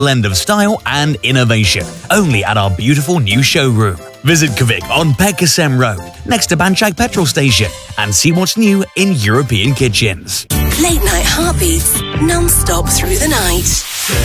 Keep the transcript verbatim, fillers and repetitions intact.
blend of style and innovation, only at our beautiful new showroom. Visit Kvik on Pekasem Road, next to Banchak Petrol Station, and see what's new in European kitchens. Late night heartbeats, non-stop through the night.